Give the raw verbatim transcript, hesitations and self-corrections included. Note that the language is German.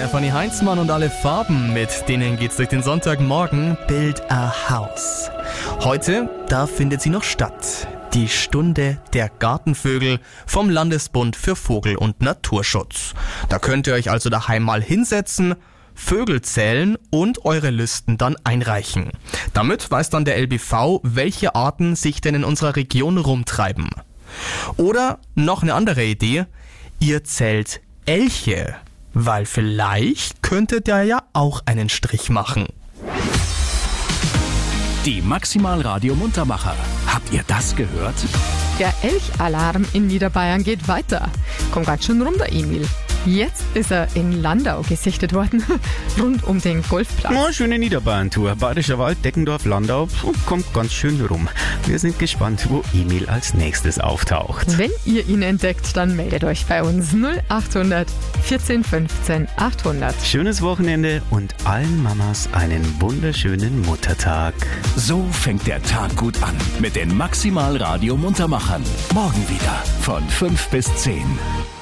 Stefanie Heinzmann und alle Farben, mit denen geht's durch den Sonntagmorgen. Build a House. Heute, da findet sie noch statt. Die Stunde der Gartenvögel vom Landesbund für Vogel- und Naturschutz. Da könnt ihr euch also daheim mal hinsetzen, Vögel zählen und eure Listen dann einreichen. Damit weiß dann der L B V, welche Arten sich denn in unserer Region rumtreiben. Oder noch eine andere Idee, ihr zählt Elche, weil vielleicht könntet ihr ja auch einen Strich machen. Die Maximalradio Muntermacher. Habt ihr das gehört? Der Elchalarm in Niederbayern geht weiter. Komm ganz schön rum, der Emil. Jetzt ist er in Landau gesichtet worden, rund um den Golfplatz. Oh, schöne Niederbayern-Tour. Bayerischer Wald, Deckendorf, Landau. Oh, kommt ganz schön rum. Wir sind gespannt, wo Emil als nächstes auftaucht. Wenn ihr ihn entdeckt, dann meldet euch bei uns null achthundert vierzehn fünfzehn achthundert. Schönes Wochenende und allen Mamas einen wunderschönen Muttertag. So fängt der Tag gut an mit den Maximalradio Muntermachern. Morgen wieder von fünf bis zehn.